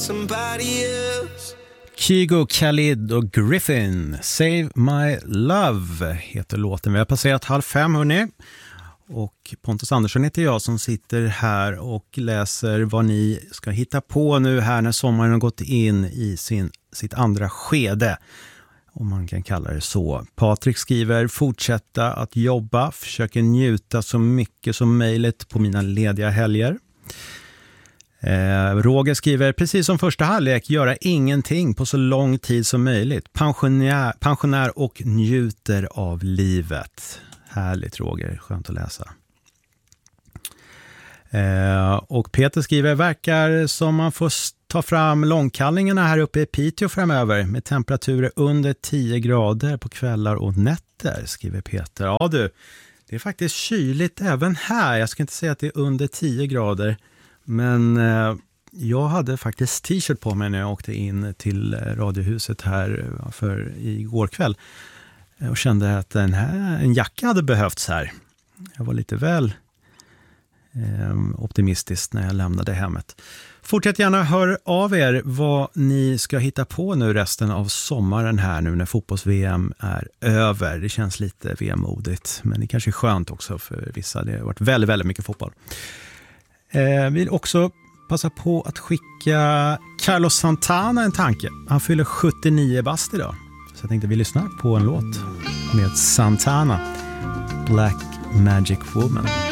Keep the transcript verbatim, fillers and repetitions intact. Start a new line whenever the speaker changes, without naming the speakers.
somebody else.
Kygo, Khalid och Griffin, Save My Love heter låten. Vi har passerat halv fem, hörni. Och Pontus Andersson heter jag som sitter här och läser vad ni ska hitta på nu här när sommaren har gått in i sin, sitt andra skede. Om man kan kalla det så. Patrik skriver: fortsätta att jobba, försöker njuta så mycket som möjligt på mina lediga helger. Eh, Roger skriver: precis som första halvlek, göra ingenting på så lång tid som möjligt. Pensionär, pensionär och njuter av livet. Härligt, Roger, skönt att läsa. Eh, och Peter skriver: verkar som man får ta fram långkallningarna här uppe i Piteå framöver med temperaturer under tio grader på kvällar och nätter, skriver Peter. Ja du, det är faktiskt kyligt även här. Jag ska inte säga att det är under tio grader, men eh, jag hade faktiskt t-shirt på mig när jag åkte in till radiohuset här för igår kväll och kände att den här, en jacka hade behövts här. Jag var lite väl eh, optimistisk när jag lämnade hemmet. Fortsätt gärna höra av er vad ni ska hitta på nu resten av sommaren här nu när fotbolls-V M är över. Det känns lite vemodigt, men det kanske är skönt också för vissa. Det har varit väldigt, väldigt mycket fotboll. Jag eh, vill också passa på att skicka Carlos Santana en tanke. Han fyller sjuttionio bast idag. Så jag tänkte vi lyssnar på en låt med Santana, Black Magic Woman.